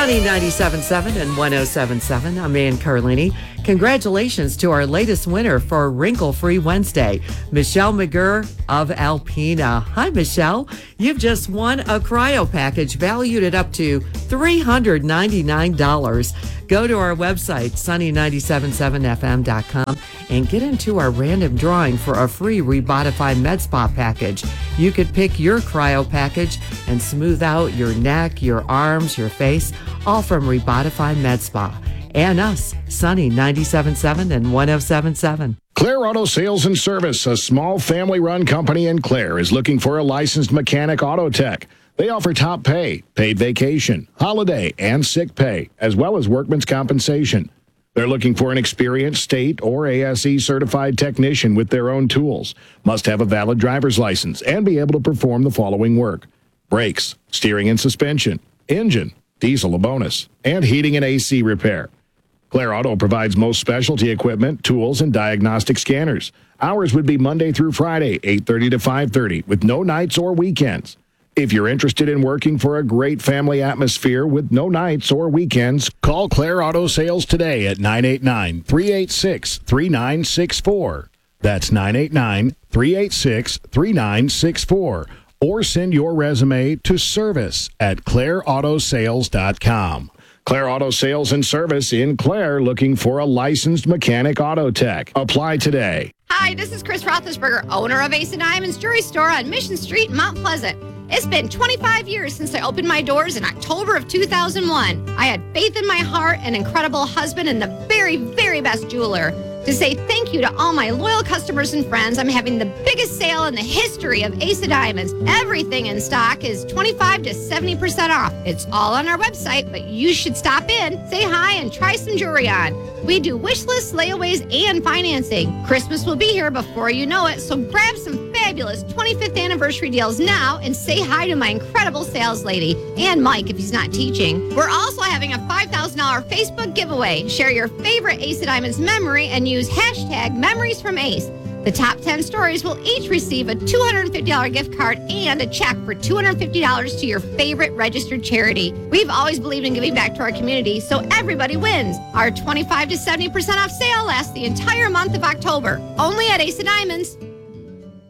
Sunny 97.7 and 107.7. I'm Ann Carlini. Congratulations to our latest winner for Wrinkle Free Wednesday, Michelle McGurr of Alpena. Hi, Michelle. You've just won a cryo package valued at up to $399. Go to our website, sunny977fm.com, and get into our random drawing for a free Rebotify Med Spa package. You could pick your cryo package and smooth out your neck, your arms, your face, all from Rebotify Med Spa. And us, Sunny 97.7 and 107.7. Claire Auto Sales and Service, a small family-run company in Claire, is looking for a licensed mechanic auto tech. They offer top pay, paid vacation, holiday, and sick pay, as well as workman's compensation. They're looking for an experienced state or ASE certified technician with their own tools. Must have a valid driver's license and be able to perform the following work: brakes, steering and suspension, engine, diesel a bonus, and heating and AC repair. Claire Auto provides most specialty equipment, tools, and diagnostic scanners. Hours would be Monday through Friday, 8:30 to 5:30, with no nights or weekends. If you're interested in working for a great family atmosphere with no nights or weekends, call Claire Auto Sales today at 989-386-3964. That's 989-386-3964. Or send your resume to service@claireautosales.com. Claire Auto Sales and Service in Claire, looking for a licensed mechanic auto tech. Apply today. Hi, this is Chris Roethlisberger, owner of Ace & Diamonds Jewelry Store on Mission Street in Mount Pleasant. It's been 25 years since I opened my doors in October of 2001. I had faith in my heart, an incredible husband, and the very, very best jeweler. To say thank you to all my loyal customers and friends, I'm having the biggest sale in the history of Ace of Diamonds. Everything in stock is 25 to 70% off. It's all on our website, but you should stop in, say hi, and try some jewelry on. We do wish lists, layaways, and financing. Christmas will be here before you know it, so grab some fabulous 25th anniversary deals now and say hi to my incredible sales lady, and Mike if he's not teaching. We're also having a $5,000 Facebook giveaway. Share your favorite Ace of Diamonds memory and use hashtag Memories from Ace. The top 10 stories will each receive a $250 gift card and a check for $250 to your favorite registered charity. We've always believed in giving back to our community, so everybody wins. Our 25 to 70% off sale lasts the entire month of October, only at Ace of Diamonds.